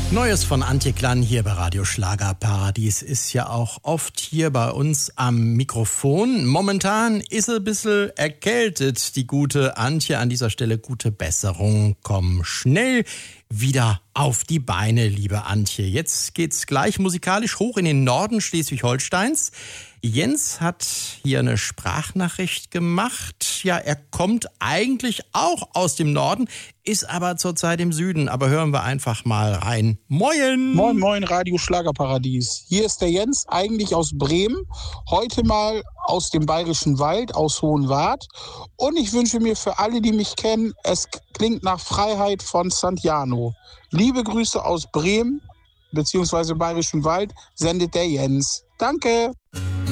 Neues von Antje Klann hier bei Radio Schlagerparadies ist ja auch oft hier bei uns am Mikrofon. Momentan ist sie ein bisschen erkältet, die gute Antje. An dieser Stelle gute Besserung. Komm schnell wieder auf die Beine, liebe Antje. Jetzt geht's gleich musikalisch hoch in den Norden Schleswig-Holsteins. Jens hat hier eine Sprachnachricht gemacht. Ja, er kommt eigentlich auch aus dem Norden, ist aber zurzeit im Süden. Aber hören wir einfach mal rein. Moin! Moin, moin, Radio Schlagerparadies. Hier ist der Jens, eigentlich aus Bremen. Heute mal aus dem Bayerischen Wald, aus Hohenwart. Und ich wünsche mir für alle, die mich kennen, es klingt nach Freiheit von Santiano. Liebe Grüße aus Bremen, beziehungsweise Bayerischen Wald, sendet der Jens. Danke!